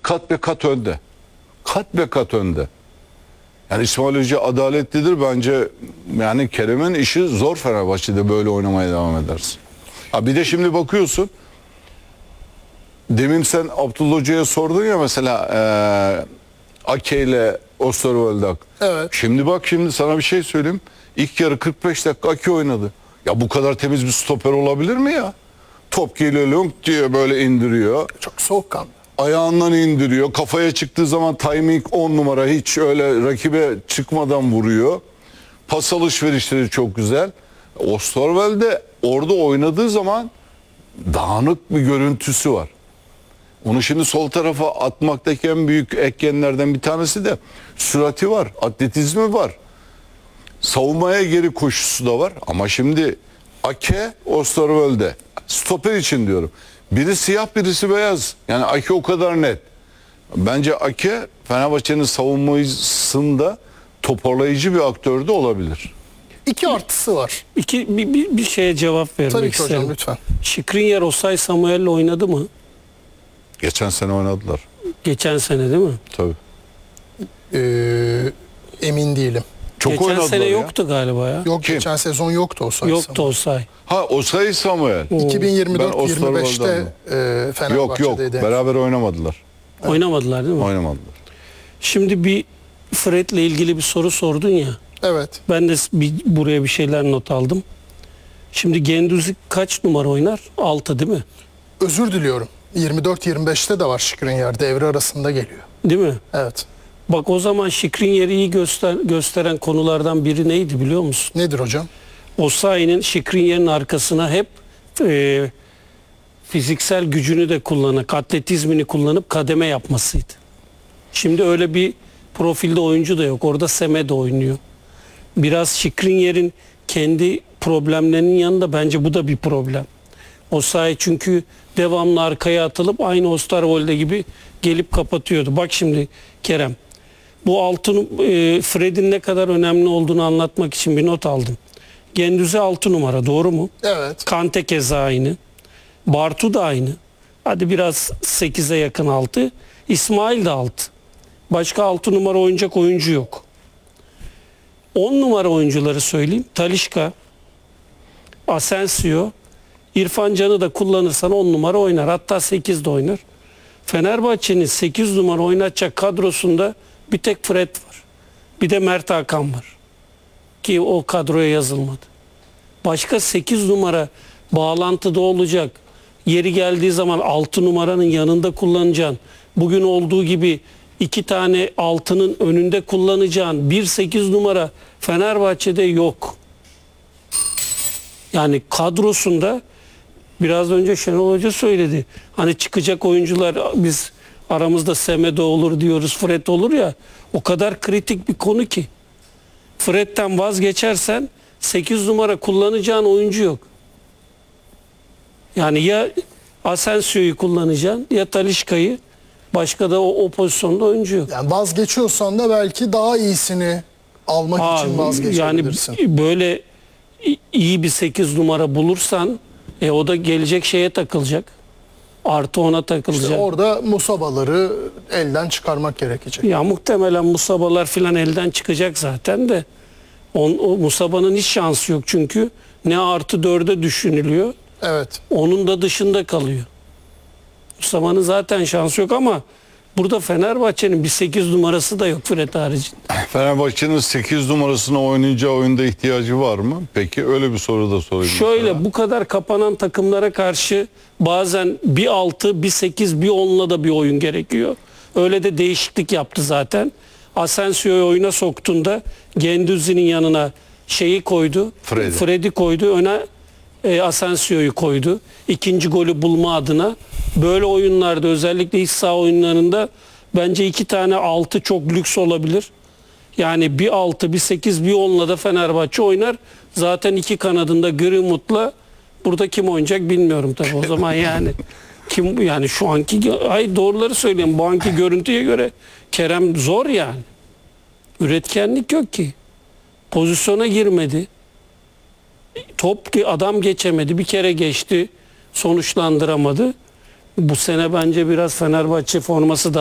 kat be kat önde. Kat be kat önde. Yani İsmail Hoca adaletlidir bence. Yani Kerem'in işi zor Fenerbahçe'de böyle oynamaya devam edersin. Ha bir de şimdi bakıyorsun. Demin sen Abdullah Hoca'ya sordun ya mesela Ake ile Osterwolde. Evet. Şimdi bak şimdi sana bir şey söyleyeyim. İlk yarı 45 dakika Ake oynadı. Ya bu kadar temiz bir stoper olabilir mi ya? Top geliyor long diye böyle indiriyor. Çok soğukkanlı. Ayağından indiriyor. Kafaya çıktığı zaman timing 10 numara, hiç öyle rakibe çıkmadan vuruyor. Pas alışverişleri çok güzel. Osterwolde orada oynadığı zaman dağınık bir görüntüsü var. Onu şimdi sol tarafa atmaktaki en büyük etkenlerden bir tanesi de sürati var, atletizmi var. Savunmaya geri koşusu da var. Ama şimdi Ake, Osterwolde, stoper için diyorum. Biri siyah, birisi beyaz. Yani Ake o kadar net. Bence Ake Fenerbahçe'nin savunmasında toparlayıcı bir aktör de olabilir. 2 artısı var. Bir şeye cevap vermek Tabii ki hocam, isterim. lütfen. Skriniar Osay Samuel'le oynadı mı? Geçen sene oynadılar. Geçen sene değil mi? Tabii. Emin değilim. Çok Geçen oynadılar sene ya. yoktu galiba ya. Yok, Kim? geçen sezon yoktu o sayısı. Yoktu Osay. Ha Osayi Samuel. Ben 2024-25'te Yok Fenerbahçe'deydi. beraber oynamadılar. Oynamadılar değil mi? Oynamadılar. Şimdi bir Fred'le ilgili bir soru sordun ya. Evet. Ben de buraya bir şeyler not aldım. Şimdi Gendüzi kaç numara oynar? 6 değil mi? Özür diliyorum. 24-25'te de var Skriniar. Devre arasında geliyor. Değil mi? Evet. Bak o zaman Skriniar'ı iyi gösteren konulardan biri neydi biliyor musun? Nedir hocam? Osayi'nin Skriniar'ın arkasına hep fiziksel gücünü de kullanıp, atletizmini kullanıp kademe yapmasıydı. Şimdi öyle bir profilde oyuncu da yok. Orada Semedo oynuyor. Biraz Skriniar'ın kendi problemlerinin yanında bence bu da bir problem. Osayi çünkü devamlı arkaya atılıp aynı Osterwolde gibi gelip kapatıyordu. Bak şimdi Kerem, bu Fred'in ne kadar önemli olduğunu anlatmak için bir not aldım. Gendüzi 6 numara, doğru mu? Evet. Kante keza aynı. Bartu da aynı. Hadi biraz 8'e yakın 6. İsmail de 6. Başka 6 numara oynayacak oyuncu yok. 10 numara oyuncuları söyleyeyim. Talisca, Asensio, İrfan Can'ı da kullanırsan 10 numara oynar. Hatta 8 de oynar. Fenerbahçe'nin 8 numara oynatacak kadrosunda bir tek Fred var. Bir de Mert Hakan var. Ki o kadroya yazılmadı. Başka 8 numara bağlantıda olacak. Yeri geldiği zaman 6 numaranın yanında kullanacaksın. Bugün olduğu gibi 2 tane 6'nın önünde kullanacağın 1-8 numara Fenerbahçe'de yok. Yani kadrosunda biraz önce Şenol Hoca söyledi. Hani çıkacak oyuncular biz aramızda Semedo olur diyoruz, Fred olur ya. O kadar kritik bir konu ki. Fred'den vazgeçersen 8 numara kullanacağın oyuncu yok. Yani ya Asensio'yu kullanacaksın ya Talisca'yı, başka da o pozisyonda oyuncu yok. Yani vazgeçiyorsan da belki daha iyisini almak için vazgeçebilirsin. Yani böyle iyi bir 8 numara bulursan o da gelecek şeye takılacak. Artı ona takılacak. İşte orada Musabaları elden çıkarmak gerekecek. Ya muhtemelen Musabalar filan elden çıkacak zaten de. O Musaba'nın hiç şansı yok çünkü ne artı 4'e düşünülüyor. Evet. Onun da dışında kalıyor. Musaba'nın zaten şansı yok ama burada Fenerbahçe'nin bir 8 numarası da yok Fred haricinde. Fenerbahçe'nin 8 numarasına oynayacağı oyunda ihtiyacı var mı? Peki öyle bir soru da sorayım. Şöyle sana. bu kadar kapanan takımlara karşı bazen bir 6, bir 8, bir 10'la da bir oyun gerekiyor. Öyle de değişiklik yaptı zaten. Asensio'yu oyuna soktuğunda Gendüzi'nin yanına şeyi koydu. Fred'i koydu. Öne Asensio'yu koydu. İkinci golü bulma adına. Böyle oyunlarda özellikle iç saha oyunlarında bence 2 tane 6 çok lüks olabilir. Yani bir 6, bir 8, bir 10'la da Fenerbahçe oynar. Zaten 2 kanadında Greenwood'la burada kim oynayacak bilmiyorum tabii. O zaman yani kim yani şu anki doğruları söyleyeyim. Bu anki görüntüye göre Kerem zor yani. Üretkenlik yok ki. Pozisyona girmedi. Top adam geçemedi. Bir kere geçti. Sonuçlandıramadı. Bu sene bence biraz Fenerbahçe forması da